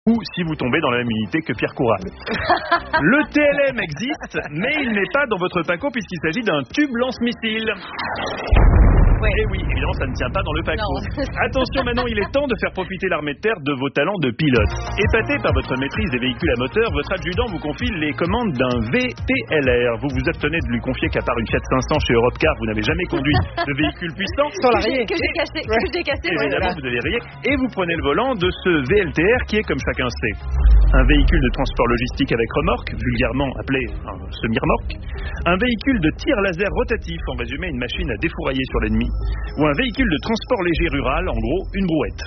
ou si vous tombez dans la même unité que Pierre Courade. Le TLM existe, mais il n'est pas dans votre PACO puisqu'il s'agit d'un tube lance-missile. Ouais. Et oui, évidemment, ça ne tient pas dans le PACO. Attention, maintenant, il est temps de faire profiter l'armée de terre de vos talents de pilote. Épaté par votre maîtrise des véhicules à moteur, votre adjudant vous confie les commandes d'un VTLR. Vous vous obtenez de lui confier qu'à part une Fiat 500 chez Europcar, vous n'avez jamais conduit de véhicule puissant. Sans la rayer. Que j'ai cassé. Évidemment, vous avez rayé. Et vous prenez le volant de ce VLTR qui est, comme chacun sait, un véhicule de transport logistique avec remorque, vulgairement appelé un semi-remorque, un véhicule de tir laser rotatif, en résumé une machine à défourailler sur l'ennemi, ou un véhicule de transport léger rural, en gros une brouette.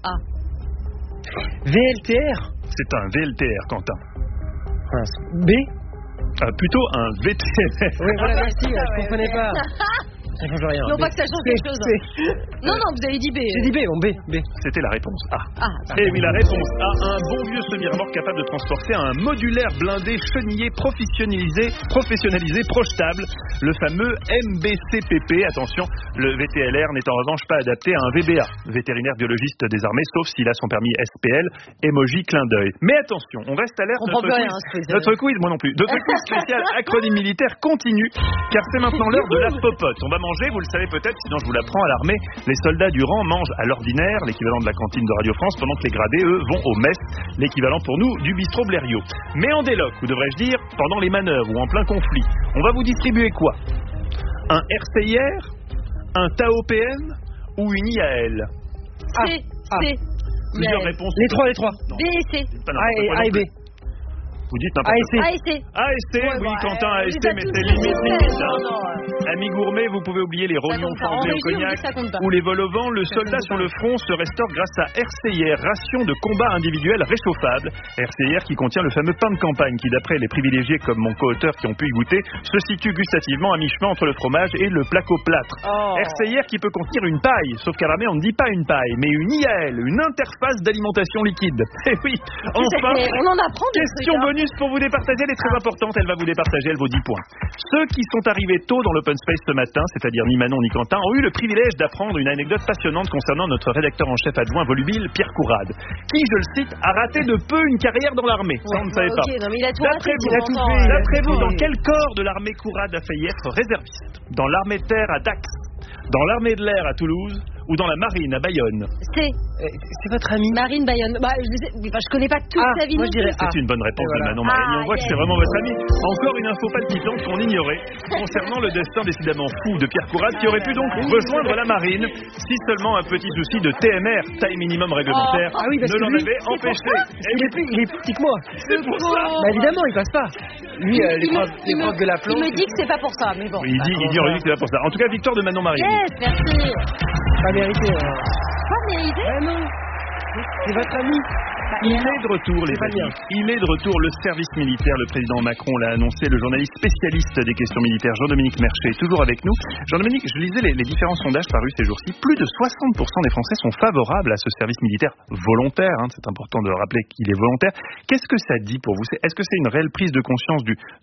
VLTR. C'est un VLTR, Quentin. B. Plutôt un VTR. Oui, voilà, merci, je comprenais pas. Ça change rien. Non, pas que ça change quelque chose. Non, vous avez dit B. J'ai dit B, bon, B. C'était la réponse A. Et oui, la réponse A, un bon vieux semi-remorque capable de transporter un modulaire blindé chenillé professionnalisé, projetable, le fameux MBCPP. Attention, le VTLR n'est en revanche pas adapté à un VBA, vétérinaire biologiste des armées, sauf s'il a son permis SPL, emoji clin d'œil. Mais attention, on reste alerte. Notre quiz, moi non plus. Notre quiz spécial acronyme militaire continue, car c'est maintenant l'heure de la popote. On va manger, vous le savez peut-être, sinon je vous l'apprends, à l'armée, les soldats du rang mangent à l'ordinaire, l'équivalent de la cantine de Radio France, pendant que les gradés, eux, vont au mess, l'équivalent pour nous du bistrot Blériot. Mais en déloc, ou devrais-je dire, pendant les manœuvres ou en plein conflit, on va vous distribuer quoi? Un RCIR, un TAOPM ou une IAL? C. Plusieurs réponses. Les trois. B et C. A et B. Vous dites n'importe quoi. ASC, oui, Quentin, ASC, mais c'est limite. Amis gourmets, vous pouvez oublier les rognons flambés au cognac ou les vols au vent. Le soldat sur le front se restaure grâce à RCIR, ration de combat individuel réchauffable. RCIR qui contient le fameux pain de campagne qui, d'après les privilégiés comme mon co-auteur qui ont pu y goûter, se situe gustativement à mi-chemin entre le fromage et le placo-plâtre. RCIR qui peut contenir une paille, sauf qu'à l'armée on ne dit pas une paille, mais une IAL, une interface d'alimentation liquide. Et oui, enfin, on en apprend des question bonus pour vous départager, elle est très importante, elle va vous départager, elle vaut 10 points. Ceux qui sont arrivés tôt dans l'Open Space ce matin, c'est-à-dire ni Manon ni Quentin, ont eu le privilège d'apprendre une anecdote passionnante concernant notre rédacteur en chef adjoint volubile, Pierre Courade, qui, je le cite, a raté de peu une carrière dans l'armée. Ça, on ne savait pas. Non, mais il a tout D'après vous, dans quel corps de l'armée Courade a failli être réserviste? Dans l'armée de terre à Dax? Dans l'armée de l'air à Toulouse? Ou dans la marine à Bayonne? C'est votre ami Marine Bayonne. Je connais pas toute sa vie. Moi je dirais c'est une bonne réponse de Manon Marigny. On voit que c'est vraiment votre ami. Encore une info palpitante qu'on ignorait concernant le destin décidément fou de Pierre Courade, qui aurait pu donc rejoindre la marine si seulement un petit souci de TMR, taille minimum réglementaire, ne l'en avait empêché. Il est plus petit que moi. C'est pour ça. Évidemment, il passe pas. Lui, l'épreuve de la planche. Il me dit que c'est pas pour ça, mais bon. Il dit que c'est pas pour ça. En tout cas, victoire de Manon Marigny. Yes, merci. Pas mérité. Pas mérité. Non. C'est votre ami. Il est de retour, les amis. Il est de retour, le service militaire. Le président Macron l'a annoncé. Le journaliste spécialiste des questions militaires, Jean-Dominique Merchet, est toujours avec nous. Jean-Dominique, je lisais les différents sondages parus ces jours-ci. Plus de 60% des Français sont favorables à ce service militaire volontaire. C'est important de rappeler qu'il est volontaire. Qu'est-ce que ça dit pour vous? Est-ce que c'est une réelle prise de conscience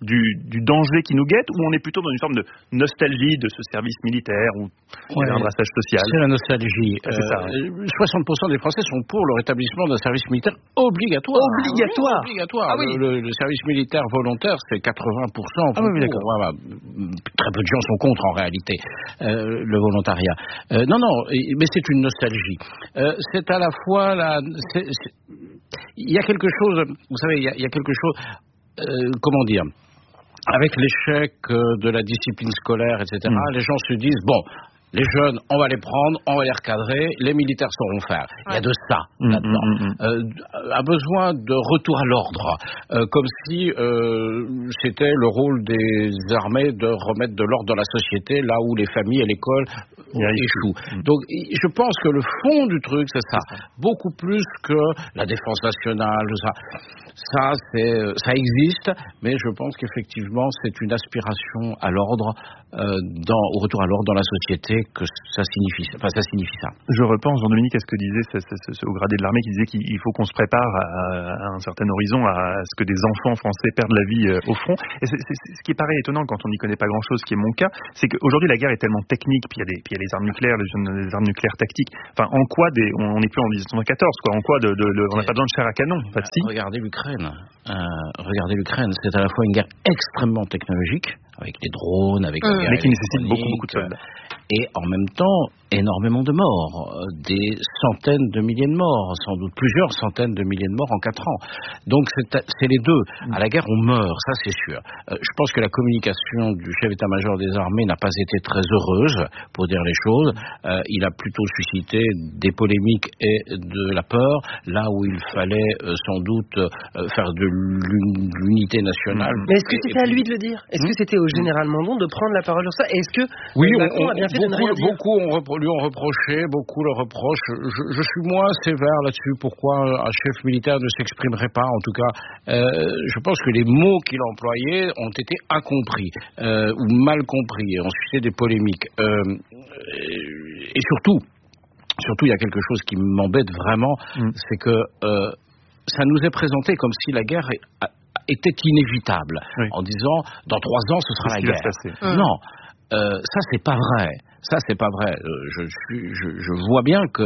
du danger qui nous guette, ou on est plutôt dans une forme de nostalgie de ce service militaire ou d'un brassage social? C'est la nostalgie. C'est ça, 60% des Français sont pour le rétablissement d'un service militaire obligatoire. Ah oui. Le service militaire volontaire, c'est 80%. Oui, d'accord. Voilà. Très peu de gens sont contre, en réalité, le volontariat. Mais c'est une nostalgie. C'est à la fois il y a quelque chose, vous savez, il y a quelque chose, comment dire, avec l'échec de la discipline scolaire, etc., les gens se disent, les jeunes, on va les prendre, on va les recadrer, les militaires sauront faire. Il y a de ça là-dedans. Un besoin de retour à l'ordre, comme si c'était le rôle des armées de remettre de l'ordre dans la société, là où les familles et l'école échouent. Donc, je pense que le fond du truc, c'est ça. Beaucoup plus que la défense nationale, ça existe, mais je pense qu'effectivement, c'est une aspiration à l'ordre, au retour à l'ordre dans la société, que ça signifie ça. Je repense, Jean-Dominique, à ce que disait au gradé de l'armée, qui disait qu'il faut qu'on se prépare à un certain horizon, à ce que des enfants français perdent la vie au front. Et ce qui paraît étonnant quand on n'y connaît pas grand-chose, ce qui est mon cas, c'est qu'aujourd'hui la guerre est tellement technique, puis il y a les armes nucléaires, les armes nucléaires tactiques. Enfin, en quoi on n'est plus en 1914, quoi. En quoi on n'a pas besoin de chair à canon. En fait, si. Regardez l'Ukraine. C'est à la fois une guerre extrêmement technologique, avec des drones, avec des guerres mais qui nécessite beaucoup de soldats. Et en même temps, énormément de morts, des centaines de milliers de morts, sans doute plusieurs centaines de milliers de morts en 4 ans. Donc c'est les deux. À la guerre, on meurt, ça c'est sûr. Je pense que la communication du chef d'état-major des armées n'a pas été très heureuse, pour dire les choses. Il a plutôt suscité des polémiques et de la peur, là où il fallait sans doute faire de l'unité nationale. Mais est-ce que c'était à lui de le dire? Est-ce que c'était au général Mandon de prendre la parole sur ça? Est-ce que Macron a bien fait de ne rien dire? Beaucoup lui ont reproché, beaucoup le reprochent. Je suis moins sévère là-dessus. Pourquoi un chef militaire ne s'exprimerait pas? En tout cas, je pense que les mots qu'il a employés ont été incompris ou mal compris et ont suscité des polémiques. Et surtout, il y a quelque chose qui m'embête vraiment, c'est que ça nous est présenté comme si la guerre était inévitable, en disant dans 3 ans ce sera la guerre. Non, ça c'est pas vrai. Je vois bien que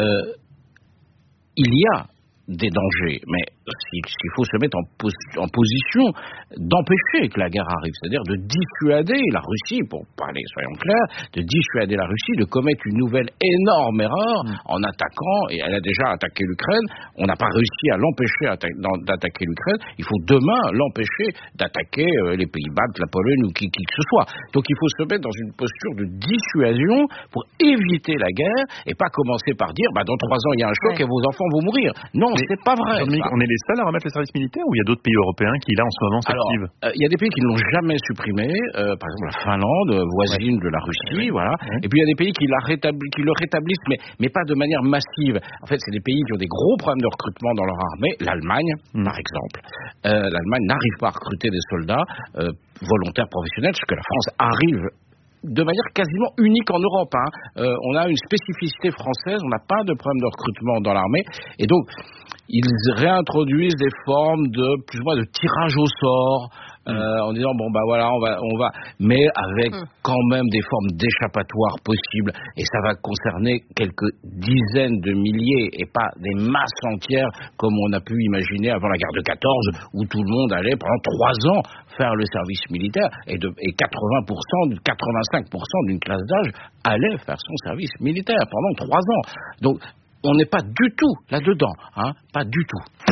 il y a des dangers, mais s'il faut se mettre en position d'empêcher que la guerre arrive, c'est-à-dire de dissuader la Russie, pour parler, soyons clairs, de dissuader la Russie de commettre une nouvelle énorme erreur en attaquant, et elle a déjà attaqué l'Ukraine, on n'a pas réussi à l'empêcher d'attaquer l'Ukraine, il faut demain l'empêcher d'attaquer les Pays-Bas, la Pologne ou qui que ce soit. Donc il faut se mettre dans une posture de dissuasion pour éviter la guerre et pas commencer par dire dans 3 ans il y a un choc et vos enfants vont mourir. Non, c'est pas vrai. On est les seuls à remettre le service militaire ou il y a d'autres pays européens qui là en ce moment s'activent? Il y a des pays qui ne l'ont jamais supprimé, par exemple la Finlande, voisine de la Russie, voilà. Et puis il y a des pays qui le rétablissent, mais pas de manière massive. En fait, c'est des pays qui ont des gros problèmes de recrutement dans leur armée. L'Allemagne, par exemple. L'Allemagne n'arrive pas à recruter des soldats volontaires professionnels, ce que la France arrive de manière quasiment unique en Europe. On a une spécificité française, on n'a pas de problème de recrutement dans l'armée, et donc ils réintroduisent des formes de plus ou moins de tirage au sort, en disant voilà, on va, mais avec quand même des formes d'échappatoire possibles, et ça va concerner quelques dizaines de milliers et pas des masses entières comme on a pu imaginer avant la guerre de 14, où tout le monde allait pendant 3 ans faire le service militaire, et 80%, 85% d'une classe d'âge allait faire son service militaire pendant 3 ans. Donc on n'est pas du tout là-dedans, pas du tout.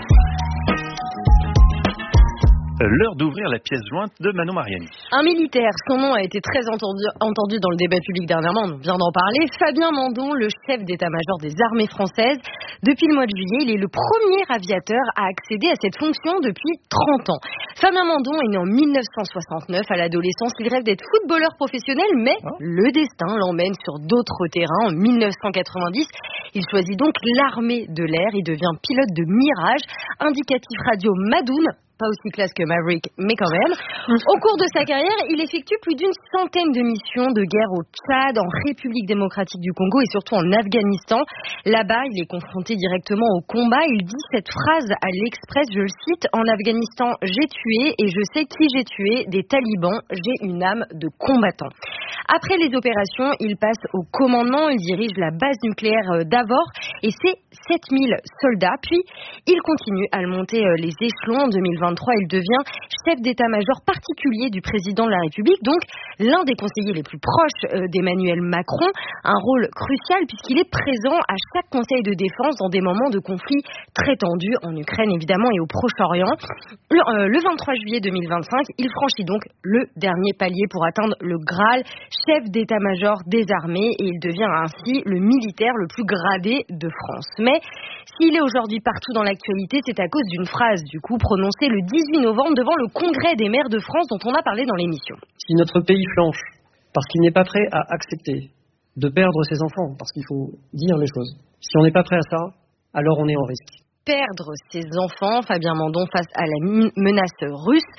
L'heure d'ouvrir la pièce jointe de Manon Mariani. Un militaire, son nom a été très entendu dans le débat public dernièrement, on vient d'en parler. Fabien Mandon, le chef d'état-major des armées françaises. Depuis le mois de juillet, il est le premier aviateur à accéder à cette fonction depuis 30 ans. Fabien Mandon est né en 1969. À l'adolescence, il rêve d'être footballeur professionnel, mais le destin l'emmène sur d'autres terrains. En 1990, il choisit donc l'armée de l'air. Il devient pilote de Mirage, indicatif radio Madoun. Pas aussi classe que Maverick, mais quand même. Au cours de sa carrière, il effectue plus d'une centaine de missions de guerre au Tchad, en République démocratique du Congo et surtout en Afghanistan. Là-bas, il est confronté directement au combat. Il dit cette phrase à l'Express, je le cite: « En Afghanistan, j'ai tué et je sais qui j'ai tué, des talibans, j'ai une âme de combattant. » Après les opérations, il passe au commandement, il dirige la base nucléaire d'Avor et c'est 7000 soldats. Puis, il continue à monter les échelons. En 2023, il devient chef d'état-major particulier du président de la République, donc l'un des conseillers les plus proches d'Emmanuel Macron. Un rôle crucial puisqu'il est présent à chaque conseil de défense dans des moments de conflit très tendus, en Ukraine évidemment et au Proche-Orient. Le 23 juillet 2025, il franchit donc le dernier palier pour atteindre le Graal, chef d'état-major des armées, et il devient ainsi le militaire le plus gradé de France. Mais s'il est aujourd'hui partout dans l'actualité, c'est à cause d'une phrase, du coup, prononcée le 18 novembre devant le Congrès des maires de France dont on a parlé dans l'émission. Si notre pays flanche parce qu'il n'est pas prêt à accepter de perdre ses enfants, parce qu'il faut dire les choses, si on n'est pas prêt à ça, alors on est en risque. Perdre ses enfants, Fabien Mandon face à la menace russe,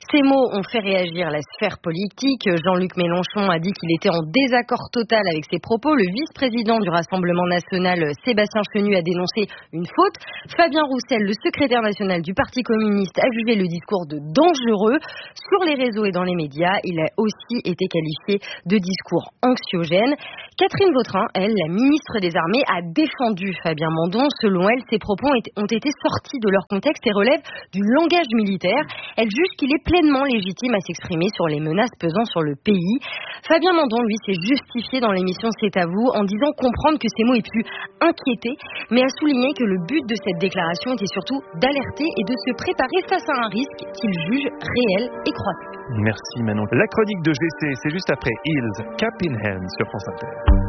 Ces mots ont fait réagir la sphère politique. Jean-Luc Mélenchon a dit qu'il était en désaccord total avec ses propos. Le vice-président du Rassemblement national, Sébastien Chenu, a dénoncé une faute. Fabien Roussel, le secrétaire national du Parti communiste, a jugé le discours de dangereux. Sur les réseaux et dans les médias, il a aussi été qualifié de discours anxiogène. Catherine Vautrin, elle, la ministre des Armées, a défendu Fabien Mandon. Selon elle, ses propos ont été sortis de leur contexte et relèvent du langage militaire. Elle juge qu'il est pleinement légitime à s'exprimer sur les menaces pesant sur le pays. Fabien Mandon, lui, s'est justifié dans l'émission C'est à vous en disant comprendre que ces mots aient pu inquiéter, mais a souligné que le but de cette déclaration était surtout d'alerter et de se préparer face à un risque qu'il juge réel et croissant. Merci Manon. La chronique de GC, c'est juste après Hills, Cap in Hand sur France Inter.